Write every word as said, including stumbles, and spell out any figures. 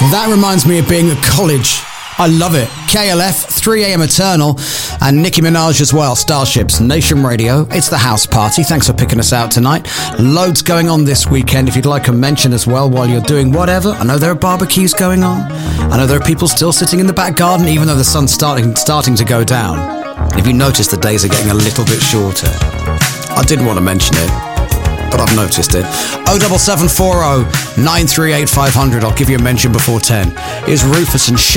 That reminds me of being at college. I love it. K L F, three a.m. Eternal, and Nicki Minaj as well. Starships, Nation Radio. It's the house party. Thanks for picking us out tonight. Loads going on this weekend. If you'd like a mention as well while you're doing whatever. I know there are barbecues going on. I know there are people still sitting in the back garden, even though the sun's starting starting to go down. If you notice, the days are getting a little bit shorter. I didn't want to mention it, but I've noticed it. oh seven seven four oh nine three eight five hundred. I'll give you a mention before ten. Here's Rufus and Sh